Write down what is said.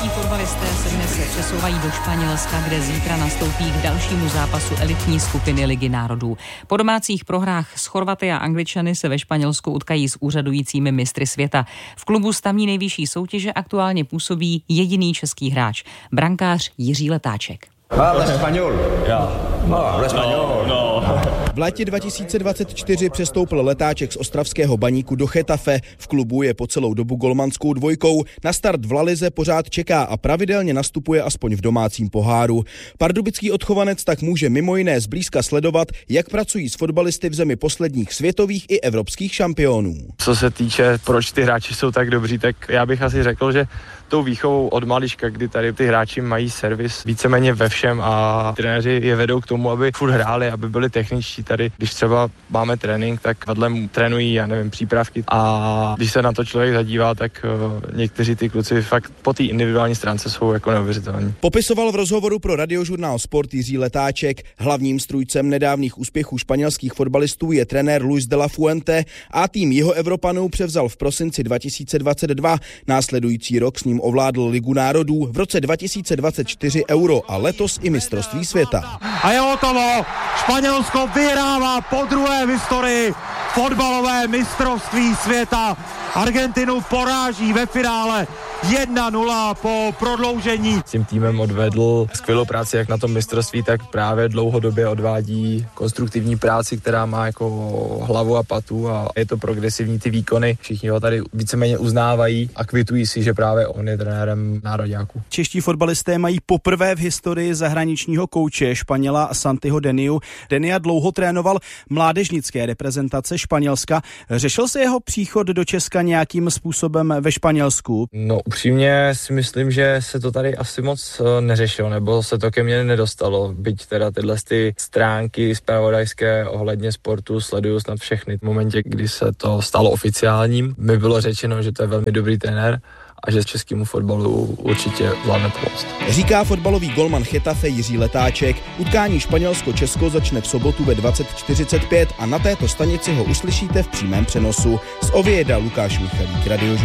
Český fotbalisté se dnes přesouvají do Španělska, kde zítra nastoupí k dalšímu zápasu elitní skupiny Ligy národů. Po domácích prohrách s Chorvaty a Angličany se ve Španělsku utkají s úřadujícími mistry světa. V klubu z tamní nejvyšší soutěže aktuálně působí jediný český hráč, brankář Jiří Letáček. V létě 2024 přestoupil Letáček z ostravského Baníku do Chetafe. V klubu je po celou dobu golmanskou dvojkou. Na start v La Lize pořád čeká a pravidelně nastupuje aspoň v domácím poháru. Pardubický odchovanec tak může mimo jiné zblízka sledovat, jak pracují s fotbalisty v zemi posledních světových i evropských šampionů. Co se týče, proč ty hráči jsou tak dobří, tak já bych asi řekl, že tou výchovou od malička, kdy tady ty hráči mají servis víceméně ve všem a trenéři je vedou k tomu, aby furt hráli, aby byli techničtí tady. Když třeba máme trénink, tak vedle trénují, přípravky a když se na to člověk zadívá, tak někteří ty kluci fakt po té individuální stránce jsou jako neuvěřitelní. Popisoval v rozhovoru pro radiožurnál Sport Jiří Letáček. Hlavním strůjcem nedávných úspěchů španělských fotbalistů je trenér Luis de la Fuente a tým jeho Evropanů převzal v prosinci 2022. Následující rok s ním ovládl Ligu národů, v roce 2024 Euro a letos i mistrovství světa. A je hotovo! Španělsko vyhrává po druhé v historii fotbalové mistrovství světa. Argentinu poráží ve finále 1-0 po prodloužení. S tím týmem odvedl skvělou práci jak na tom mistrovství, tak právě dlouhodobě odvádí konstruktivní práci, která má jako hlavu a patu a je to progresivní ty výkony. Všichni ho tady víceméně uznávají a kvitují si, že právě on je trenérem nároďáků. Čeští fotbalisté mají poprvé v historii zahraničního kouče Španěla Santiho Deniu. Denia dlouho trénoval mládežnické reprezentace Španělska. Řešil se jeho příchod do Česka nějakým způsobem ve Španělsku? No upřímně si myslím, že se to tady asi moc neřešilo, nebo se to ke mně nedostalo, byť teda tyhle stránky zpravodajské ohledně sportu sleduju snad všechny. V momentě, kdy se to stalo oficiálním, mi bylo řečeno, že to je velmi dobrý trenér a že českému fotbalu určitě zvládne pomoct. Říká fotbalový golman Chetafe Jiří Letáček. Utkání Španělsko-Česko začne v sobotu ve 20:45 a na této stanici ho uslyšíte v přímém přenosu. Z Ovieda Lukáš Michalík, radiožurnál.